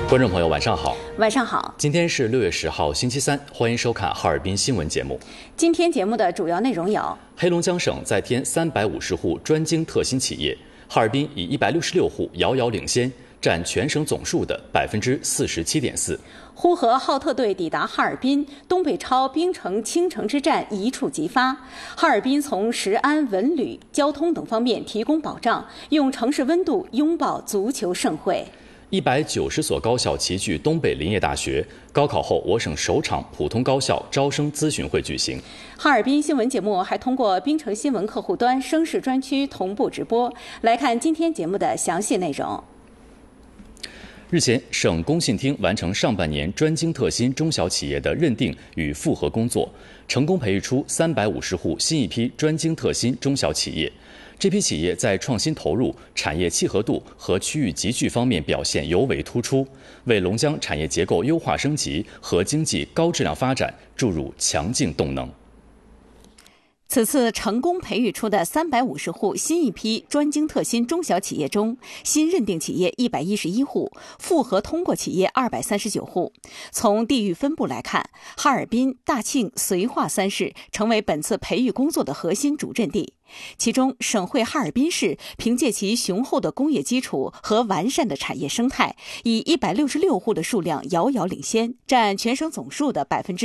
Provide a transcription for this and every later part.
观众朋友，晚上好。 晚上好。 今天是6月10号，星期三，欢迎收看哈尔滨新闻节目。 今天节目的主要内容有： 黑龙江省再添350户专精特新企业，哈尔滨以166户遥遥领先，占全省总数的47.4%。 呼和浩特队抵达哈尔滨，东北超冰城青城之战一触即发。哈尔滨从食安、文旅、交通等方面提供保障，用城市温度拥抱足球盛会。 190所高校齐聚东北林业大学，高考后我省首场普通高校招生咨询会举行。 哈尔滨新闻节目还通过冰城新闻客户端声势专区同步直播。来看今天节目的详细内容。 日前，省工信厅完成上半年专精特新中小企业的认定与复核工作，成功培育出350户新一批专精特新中小企业。这批企业在创新投入、产业契合度和区域集聚方面表现尤为突出，为龙江产业结构优化升级和经济高质量发展注入强劲动能。 此次成功培育出的350户新一批专精特新中小企业中，新认定企业111户，复核通过企业239户。从地域分布来看，哈尔滨、大庆、绥化3市成为本次培育工作的核心主阵地。其中，省会哈尔滨市凭借其雄厚的工业基础和完善的产业生态，以166户的数量遥遥领先，占全省总数的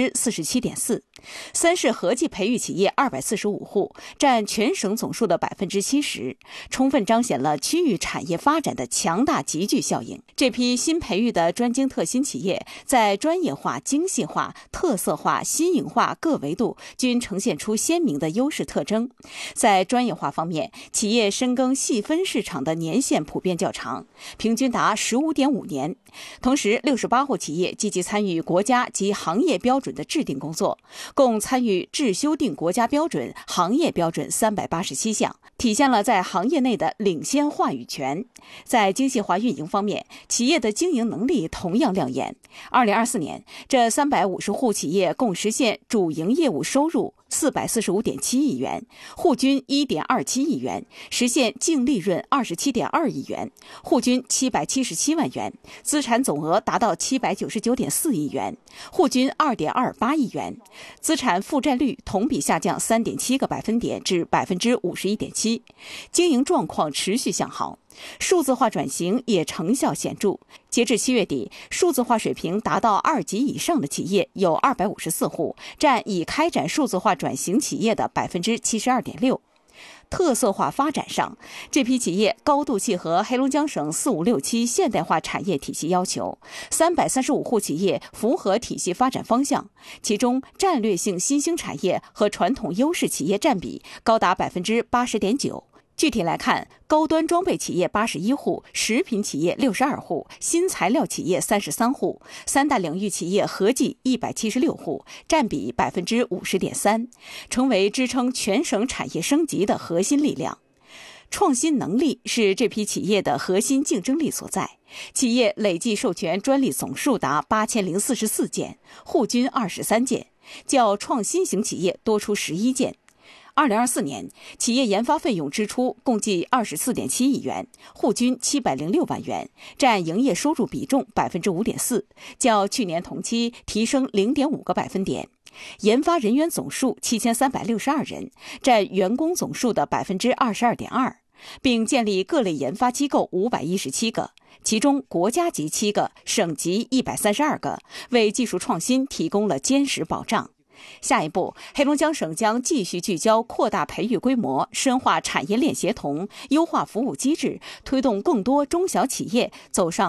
47.4%。3市合计培育企业245户，占全省总数的70%，充分彰显了区域产业发展的强大集聚效应。这批新培育的专精特新企业，在专业化、精细化、特色化、新颖化各维度均呈现出鲜明的优势特征。在专业化方面，企业深耕细分市场的年限普遍较长，平均达15.5年。同时，68户企业积极参与国家及行业标准的制定工作，共参与制修订国家标准、行业标准387项，体现了在行业内的领先话语权。在精细化运营方面，企业的经营能力同样亮眼。2024年，这350户企业共实现主营业务收入445.7亿元，户均1.27亿元，实现净利润27.2亿元，户均777万元，资产总额达到799.4亿元，户均2.28亿元，资产负债率同比下降3.7个百分点至51.7%，经营状况持续向好。数字化转型也成效显著，截至7月底，数字化水平达到2级以上的企业有254户，占已开展数字化转型企业的72.6%。特色化发展上，这批企业高度契合黑龙江省4567现代化产业体系要求，335户企业符合体系发展方向，其中战略性新兴产业和传统优势企业占比高达80.9%。具体来看，高端装备企业81户，食品企业62户，新材料企业33户，三大领域企业合计176户，占比50.3%，成为支撑全省产业升级的核心力量。创新能力是这批企业的核心竞争力所在，企业累计授权专利总数达8044件，户均23件，较创新型企业多出11件。2024年，企业研发费用支出共计24.7亿元，户均706万元，占营业收入比重5.4%，较去年同期提升0.5个百分点。研发人员总数7362人，占员工总数的22.2%，并建立各类研发机构517个，其中国家级7个，省级132个，为技术创新提供了坚实保障。下一步，黑龙江省将继续聚焦扩大培育规模，深化产业链协同，优化服务机制，推动更多中小企业走上